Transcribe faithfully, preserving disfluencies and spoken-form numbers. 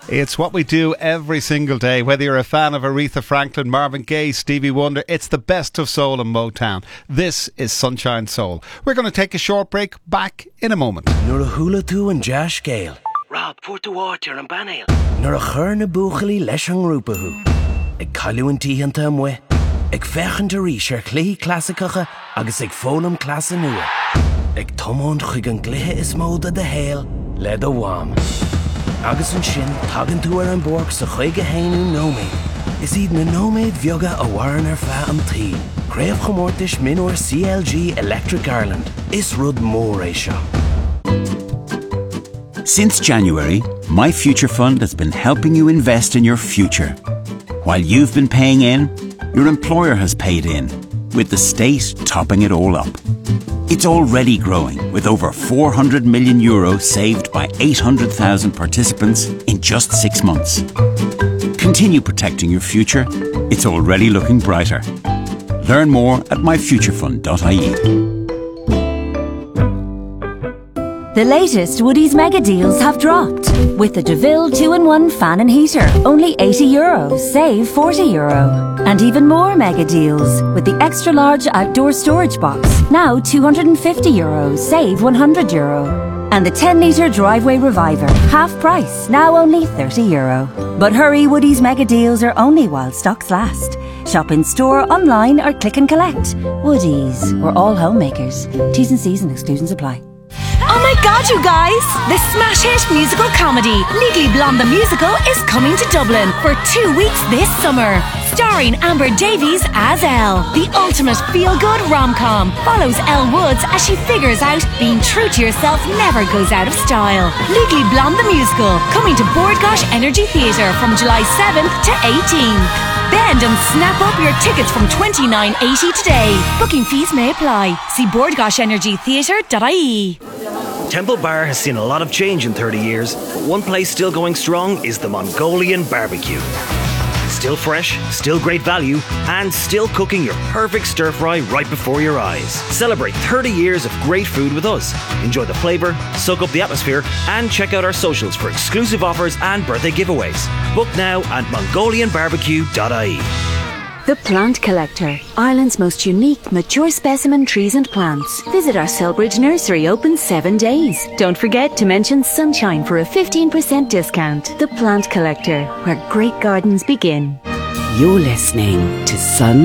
It's what we do every single day, whether you're a fan of Aretha Franklin, Marvin Gaye, Stevie Wonder. It's the best of soul and Motown. This is Sunshine Soul. We're going to take a short break. Back in a moment. Nor a hula tu and Josh Gale. Rob, put the water and banale. Nor a chur na buchali leshang rupahu. Eg calu an tihanta amwe. Eg fechen te risher clee classicacha agus eg folum classa nua. Eg tomond chug an glihe is moda de hail, led a wam. Agus an shin, tagan tu ar an borg sa chuige hainu nomade. Is iad na nomade vioga a warren ar fa am tí. Crave chomortish minor C L G Electric Ireland. Is rud more seo. Since January, My Future Fund has been helping you invest in your future. While you've been paying in, your employer has paid in, with the state topping it all up. It's already growing, with over four hundred million euro saved by eight hundred thousand participants in just six months. Continue protecting your future. It's already looking brighter. Learn more at my future fund dot I E. The latest Woodies mega deals have dropped. With the DeVille two in one fan and heater, only eighty euro, save forty euro. And even more mega deals with the extra large outdoor storage box, now two hundred fifty euro, save one hundred euro. And the ten litre driveway reviver, half price, now only thirty euro. But hurry, Woodies mega deals are only while stocks last. Shop in store, online or click and collect. Woodies, we're all homemakers. T's and C's and exclusions apply. Oh my god, you guys! The smash hit musical comedy Legally Blonde the Musical is coming to Dublin for two weeks this summer. Starring Amber Davies as Elle. The ultimate feel-good rom-com follows Elle Woods as she figures out being true to yourself never goes out of style. Legally Blonde the Musical, coming to Bord Gáis Energy Theatre from July seventh to eighteenth. Bend and snap up your tickets from twenty-nine eighty today. Booking fees may apply. See bord gáis energy theatre dot I E. Temple Bar has seen a lot of change in thirty years, but one place still going strong is the Mongolian Barbecue. Still fresh, still great value, and still cooking your perfect stir-fry right before your eyes. Celebrate thirty years of great food with us. Enjoy the flavour, soak up the atmosphere, and check out our socials for exclusive offers and birthday giveaways. Book now at mongolian barbecue dot I E. The Plant Collector, Ireland's most unique, mature specimen trees and plants. Visit our Selbridge nursery, open seven days. Don't forget to mention Sunshine for a fifteen percent discount. The Plant Collector, where great gardens begin. You're listening to Sun